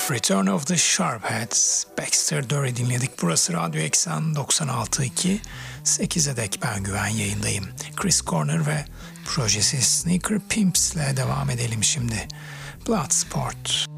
Return of the Sharpheads, Baxter Dury dinledik. Burası Radyo Eksen 96.2. 8'e dek ben Güven yayındayım. Chris Corner ve projesi Sneaker Pimps ile devam edelim şimdi. Bloodsport.